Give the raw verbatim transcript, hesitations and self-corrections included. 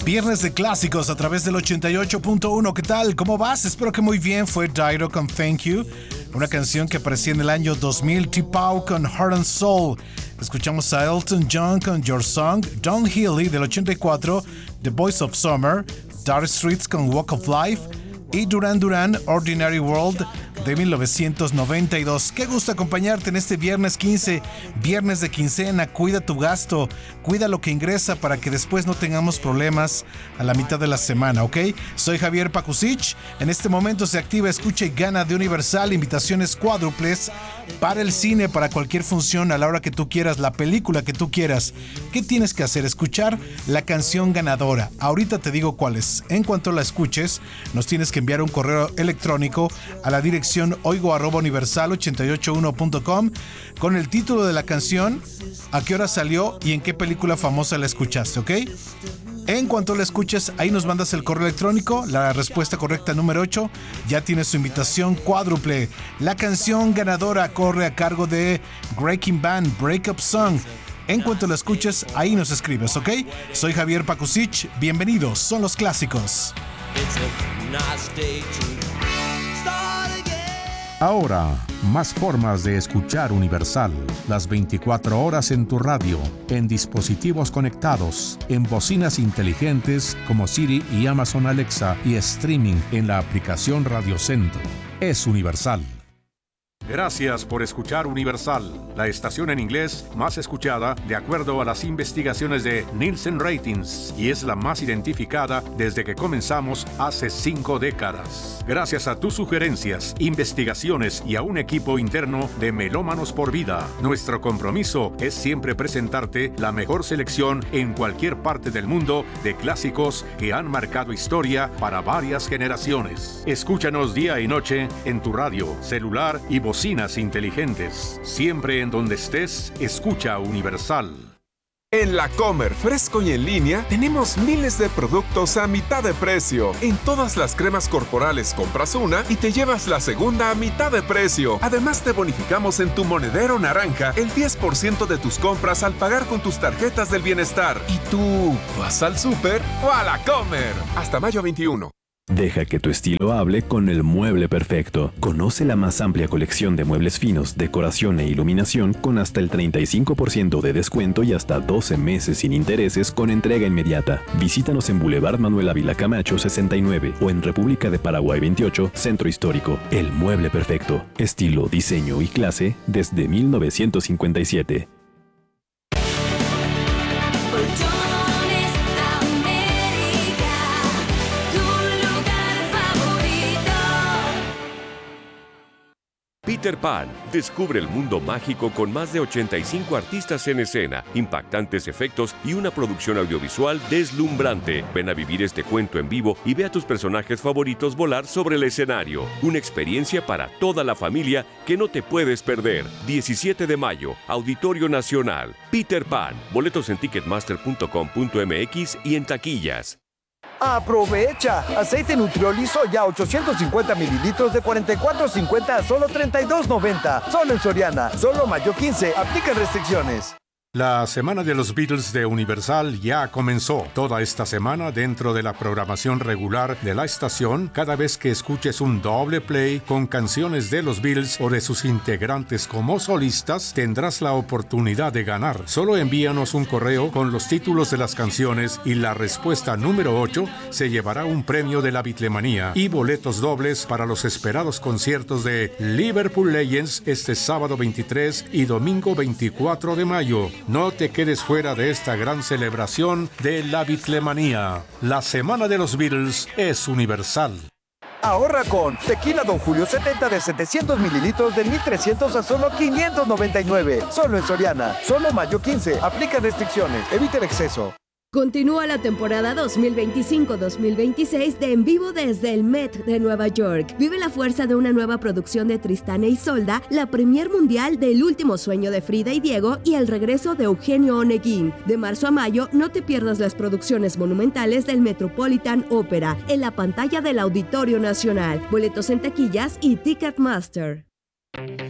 Viernes de clásicos a través del ochenta y ocho punto uno. ¿Qué tal? ¿Cómo vas? Espero que muy bien. Fue Dido con Thank You, una canción que aparecía en el año dos mil. T-Paw con Heart and Soul. Escuchamos a Elton John con Your Song. Don Healy del ochenta y cuatro, The Voice of Summer. Dire Straits con Walk of Life. Y Duran Duran, Ordinary World, de mil novecientos noventa y dos. Qué gusto acompañarte en este viernes quince, viernes de quincena. Cuida tu gasto, cuida lo que ingresa para que después no tengamos problemas a la mitad de la semana, ¿ok? Soy Javier Pakusich. En este momento se activa Escucha y Gana de Universal, invitaciones cuádruples para el cine, para cualquier función a la hora que tú quieras, la película que tú quieras. ¿Qué tienes que hacer? Escuchar la canción ganadora. Ahorita te digo cuál es. En cuanto la escuches, nos tienes que enviar un correo electrónico a la dirección oigo arroba universal ochenta y ocho uno punto com con el título de la canción, a qué hora salió y en qué película famosa la escuchaste, ¿ok? En cuanto la escuches, ahí nos mandas el correo electrónico, la respuesta correcta número ocho, ya tienes su invitación cuádruple. La canción ganadora corre a cargo de Breaking Band, Breakup Song. En cuanto la escuches, ahí nos escribes, ¿ok? Soy Javier Pakusich, bienvenidos, son los clásicos. Ahora, más formas de escuchar Universal. Las veinticuatro horas en tu radio, en dispositivos conectados, en bocinas inteligentes como Siri y Amazon Alexa y streaming en la aplicación Radio Centro. Es Universal. Gracias por escuchar Universal, la estación en inglés más escuchada de acuerdo a las investigaciones de Nielsen Ratings, y es la más identificada desde que comenzamos hace cinco décadas. Gracias a tus sugerencias, investigaciones y a un equipo interno de Melómanos por Vida, nuestro compromiso es siempre presentarte la mejor selección en cualquier parte del mundo de clásicos que han marcado historia para varias generaciones. Escúchanos día y noche en tu radio, celular y bocinas inteligentes. Siempre en donde estés, escucha Universal. En La Comer, fresco y en línea, tenemos miles de productos a mitad de precio. En todas las cremas corporales compras una y te llevas la segunda a mitad de precio. Además, te bonificamos en tu monedero naranja el diez por ciento de tus compras al pagar con tus tarjetas del bienestar. ¿Y tú vas al súper o a La Comer? Hasta mayo veintiuno. Deja que tu estilo hable con el mueble perfecto. Conoce la más amplia colección de muebles finos, decoración e iluminación con hasta el treinta y cinco por ciento de descuento y hasta doce meses sin intereses con entrega inmediata. Visítanos en Boulevard Manuel Ávila Camacho sesenta y nueve o en República de Paraguay veintiocho, Centro Histórico. El mueble perfecto. Estilo, diseño y clase desde mil novecientos cincuenta y siete. Peter Pan. Descubre el mundo mágico con más de ochenta y cinco artistas en escena, impactantes efectos y una producción audiovisual deslumbrante. Ven a vivir este cuento en vivo y ve a tus personajes favoritos volar sobre el escenario. Una experiencia para toda la familia que no te puedes perder. diecisiete de mayo, Auditorio Nacional. Peter Pan. Boletos en ticketmaster punto com punto m x y en taquillas. ¡Aprovecha! Aceite Nutrioli soya ochocientos cincuenta mililitros de cuarenta y cuatro cincuenta a solo treinta y dos noventa. Solo en Soriana. Solo mayo quince. Aplican restricciones. La Semana de los Beatles de Universal ya comenzó. Toda esta semana, dentro de la programación regular de la estación, cada vez que escuches un doble play con canciones de los Beatles o de sus integrantes como solistas, tendrás la oportunidad de ganar. Solo envíanos un correo con los títulos de las canciones y la respuesta número ocho se llevará un premio de la Beatlemanía y boletos dobles para los esperados conciertos de Liverpool Legends este sábado veintitrés y domingo veinticuatro de mayo. No te quedes fuera de esta gran celebración de la Beatlemanía. La Semana de los Beatles es Universal. Ahorra con Tequila Don Julio setenta de setecientos mililitros de mil trescientos a solo quinientos noventa y nueve. Solo en Soriana. Solo mayo quince. Aplica restricciones. Evita el exceso. Continúa la temporada dos mil veinticinco dos mil veintiséis de En Vivo desde el Met de Nueva York. Vive la fuerza de una nueva producción de Tristán e Isolda, la premier mundial del Último Sueño de Frida y Diego y el regreso de Eugenio Oneguín. De marzo a mayo, no te pierdas las producciones monumentales del Metropolitan Opera en la pantalla del Auditorio Nacional. Boletos en taquillas y Ticketmaster.